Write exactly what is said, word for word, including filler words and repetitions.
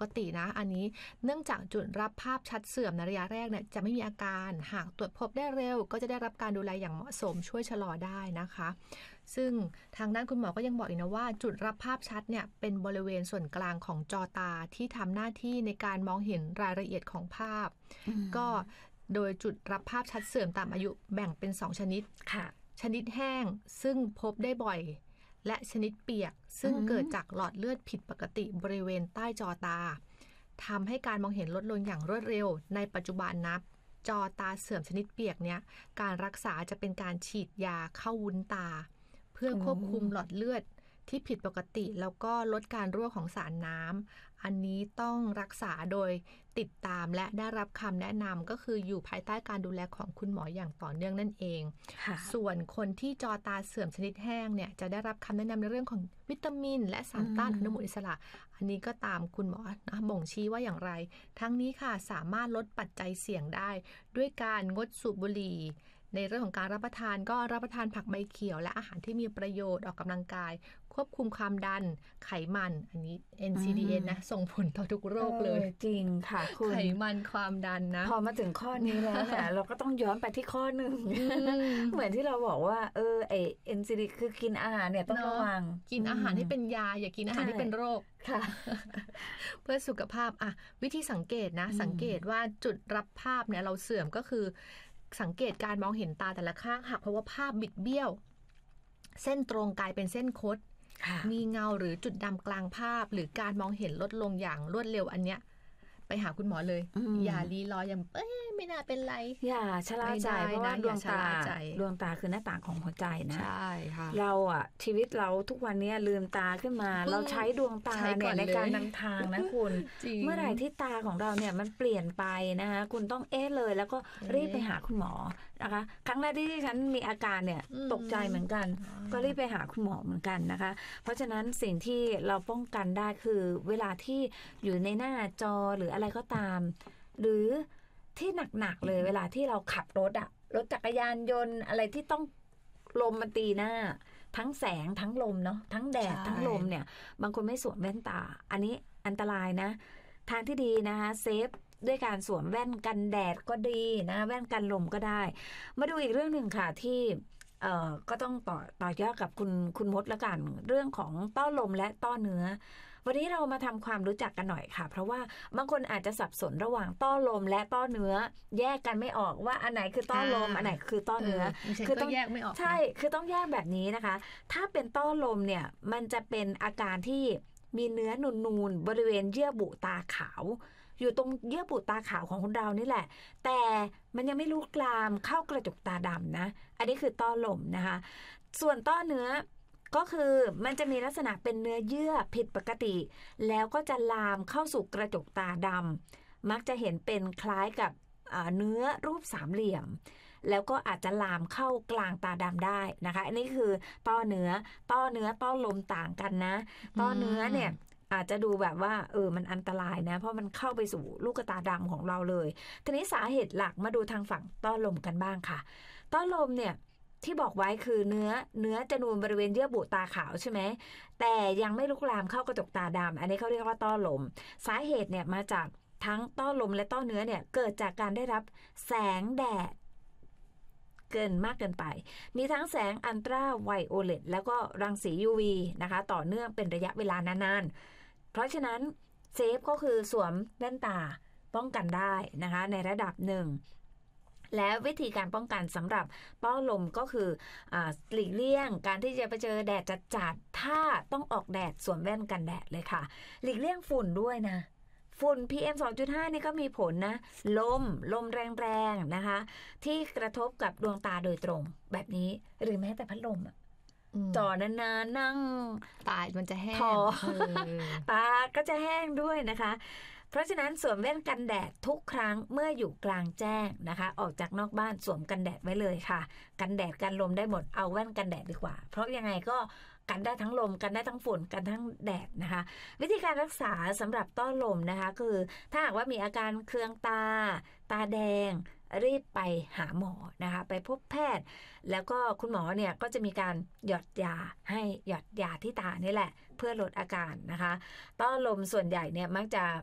ตินะอันนี้เนื่องจากจุดรับภาพชัดเสื่อมในระยะแรกเนี่ยจะไม่มีอาการหากตรวจพบได้เร็วก็จะได้รับการดูแลอย่างเหมาะสมช่วยชะลอได้นะคะซึ่งทางด้านคุณหมอก็ยังบอกอีกนะว่าจุดรับภาพชัดเนี่ยเป็นบริเวณส่วนกลางของจอตาที่ทำหน้าที่ในการมองเห็นรายละเอียดของภาพก็โดยจุดรับภาพชัดเสื่อมตามอายุแบ่งเป็นสองชนิดค่ะชนิดแห้งซึ่งพบได้บ่อยและชนิดเปียกซึ่งเกิดจากหลอดเลือดผิดปกติบริเวณใต้จอตาทำให้การมองเห็นลดลงอย่างรวดเร็วในปัจจุบันนับจอตาเสื่อมชนิดเปียกเนี้ยการรักษาจะเป็นการฉีดยาเข้าวุ้นตาเพื่อควบคุมหลอดเลือดที่ผิดปกติแล้วก็ลดการรั่วของสารน้ำอันนี้ต้องรักษาโดยติดตามและได้รับคำแนะนำก็คืออยู่ภายใต้การดูแลของคุณหมออย่างต่อเนื่องนั่นเองส่วนคนที่จอตาเสื่อมชนิดแห้งเนี่ยจะได้รับคำแนะนำในเรื่องของวิตามินและสารต้านอนุมูลอิสระอันนี้ก็ตามคุณหมอนะบ่งชี้ว่าอย่างไรทั้งนี้ค่ะสามารถลดปัจจัยเสี่ยงได้ด้วยการงดสูบบุหรี่ในเรื่องของการรับประทานก็รับประทานผักใบเขียวและอาหารที่มีประโยชน์ออกกำลังกายควบคุมความดันไขมันอันนี้ เอ็น ซี ดี เอ็น นะส่งผลต่อทุกโรคเลยจริงค่ะคุณไขมันความดันนะพอมาถึงข้อนี้แล้วเนี่ยเราก็ต้องย้อนไปที่ข้อหนึ่งเหมือนที่เราบอกว่าเออไอ เอ็น ซี ดี คือกินอาหารเนี่ยต้องระวังกินอาหารที่เป็นยาอย่ากินอาหารที่เป็นโรคค่ะเพื่อสุขภาพอ่ะวิธีสังเกตนะสังเกตว่าจุดรับภาพเนี่ยเราเสื่อมก็คือสังเกตการมองเห็นตาแต่ละข้างหากเพราะว่าภาพบิดเบี้ยวเส้นตรงกลายเป็นเส้นคดมีเงาหรือจุดดำกลางภาพหรือการมองเห็นลดลงอย่างรวดเร็วอันเนี้ยไปหาคุณหมอเลยอย่ารีรออย่างเอ้ยไม่น่าเป็นไรอย่าชะล่าใจเพราะว่าดวงตาดวงตาคือหน้าต่างของหัวใจนะใช่ค่ะเราอ่ะชีวิตเราทุกวันนี้ลืมตาขึ้นมาเราใช้ดวงตาเนี่ยในการนำทางนะคุณเมื่อไหร่ที่ตาของเราเนี่ยมันเปลี่ยนไปนะคะคุณต้องเอ๊ะเลยแล้วก็รีบไปหาคุณหมอนะคะครั้งแรกที่ฉันมีอาการเนี่ยตกใจเหมือนกันก็รีบไปหาคุณหมอเหมือนกันนะคะเพราะฉะนั้นสิ่งที่เราป้องกันได้คือเวลาที่อยู่ในหน้าจอหรืออะไรก็ตามหรือที่หนักๆเลยเวลาที่เราขับรถอะรถจักรยานยนต์อะไรที่ต้องลมมันตีหน้าทั้งแสงทั้งลมเนาะทั้งแดดทั้งลมเนี่ยบางคนไม่สวมแว่นตาอันนี้อันตรายนะทางที่ดีนะคะเซฟด้วยการสวมแว่นกันแดดก็ดีนะแว่นกันลมก็ได้มาดูอีกเรื่องหนึ่งค่ะที่เอ่อก็ต้องต่อต่อยอดกับคุณคุณมดละกันเรื่องของต้อลมและต้อเนื้อวันนี้เรามาทำความรู้จักกันหน่อยค่ะเพราะว่าบางคนอาจจะสับสนระหว่างต้อลมและต้อเนื้อแยกกันไม่ออกว่าอันไหนคือต้อลมอันไหนคือต้อเนื้อคือต้องแยกไม่ออกใช่คือต้องแยกแบบนี้นะคะถ้าเป็นต้อลมเนี่ยมันจะเป็นอาการที่มีเนื้อนูนๆบริเวณเยื่อบุตาขาวอยู่ตรงเยื่อบุตาขาวของคนเรานี่แหละแต่มันยังไม่ลุกลามเข้ากระจกตาดำนะอันนี้คือต้อลมนะคะส่วนต้อเนื้อก็คือมันจะมีลักษณะเป็นเนื้อเยื่อผิดปกติแล้วก็จะลามเข้าสู่กระจกตาดำมักจะเห็นเป็นคล้ายกับเนื้อรูปสามเหลี่ยมแล้วก็อาจจะลามเข้ากลางตาดำได้นะคะอันนี้คือต้อเนื้อต้อเนื้อต้อลมต่างกันนะต้อเนื้อเนี่ยอาจจะดูแบบว่าเออมันอันตรายนะเพราะมันเข้าไปสู่ลูกตาดำของเราเลยทีนี้สาเหตุหลักมาดูทางฝั่งต้อลมกันบ้างค่ะต้อลมเนี่ยที่บอกไว้คือเนื้อเนื้อจะนูนบริเวณเยื่อบุตาขาวใช่ไหมแต่ยังไม่ลุกลามเข้ากระจกตาดำอันนี้เขาเรียกว่าต้อลมสาเหตุเนี่ยมาจากทั้งต้อลมและต้อเนื้อเนี่ยเกิดจากการได้รับแสงแดดเกินมากเกินไปมีทั้งแสงอัลตราไวโอเลตแล้วก็รังสี ยู วี นะคะต่อเนื่องเป็นระยะเวลานานๆเพราะฉะนั้นเซฟก็คือสวมแว่นตาป้องกันได้นะคะในระดับหนึ่งและวิธีการป้องกันสำหรับต้อลมก็คืออ่าหลีกเลี่ยงการที่จะไปเจอแดดจัดๆถ้าต้องออกแดดสวมแว่นกันแดดเลยค่ะหลีกเลี่ยงฝุ่นด้วยนะฝุ่น พี เอ็ม สองจุดห้า นี่ก็มีผลนะลมลมแรงๆนะคะที่กระทบกับดวงตาโดยตรงแบบนี้หรือแม้แต่พัดลมอะจอนานๆนั่งตามันจะแห้งตาก็จะแห้งด้วยนะคะเพราะฉะนั้นสวมแว่นกันแดดทุกครั้งเมื่ออยู่กลางแจ้งนะคะออกจากนอกบ้านสวมกันแดดไว้เลยค่ะกันแดดกันลมได้หมดเอาแว่นกันแดดดีกว่าเพราะยังไงก็กันได้ทั้งลมกันได้ทั้งฝุ่นกันทั้งแดดนะคะวิธีการรักษาสำหรับต้อลมนะคะคือถ้าหากว่ามีอาการเคืองตาตาแดงรีบไปหาหมอนะคะไปพบแพทย์แล้วก็คุณหมอเนี่ยก็จะมีการหยอดยาให้หยอดยาที่ตานี่แหละเพื่อลดอาการนะคะต้อลมส่วนใหญ่เนี่ยมักจะ